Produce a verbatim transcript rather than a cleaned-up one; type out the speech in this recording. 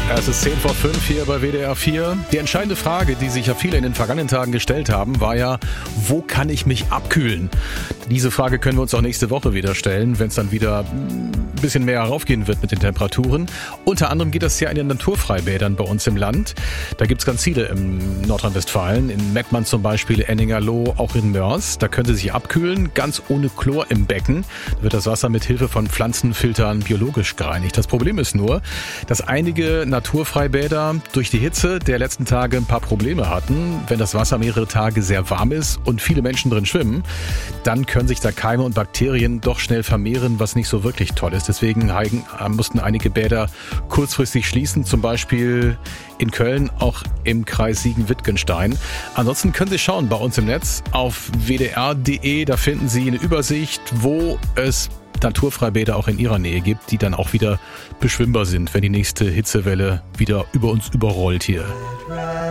Es ist zehn vor fünf hier bei W D R vier. Die entscheidende Frage, die sich ja viele in den vergangenen Tagen gestellt haben, war ja, wo kann ich mich abkühlen? Diese Frage können wir uns auch nächste Woche wieder stellen, wenn es dann wieder ein bisschen mehr heraufgehen wird mit den Temperaturen. Unter anderem geht das ja in den Naturfreibädern bei uns im Land. Da gibt es ganz viele in Nordrhein-Westfalen, in Mettmann zum Beispiel, Enningerloh, auch in Mörs. Da können Sie sich abkühlen, ganz ohne Chlor im Becken. Da wird das Wasser mit Hilfe von Pflanzenfiltern biologisch gereinigt. Das Problem ist nur, dass einige Naturfreibäder durch die Hitze der letzten Tage ein paar Probleme hatten. Wenn das Wasser mehrere Tage sehr warm ist und viele Menschen drin schwimmen, dann können sich da Keime und Bakterien doch schnell vermehren, was nicht so wirklich toll ist. Deswegen mussten einige Bäder kurzfristig schließen, zum Beispiel in Köln, auch im Kreis Siegen-Wittgenstein. Ansonsten können Sie schauen bei uns im Netz auf w d r punkt d e, da finden Sie eine Übersicht, wo es Naturfreibäder auch in Ihrer Nähe gibt, die dann auch wieder beschwimmbar sind, wenn die nächste Hitzewelle wieder über uns überrollt hier.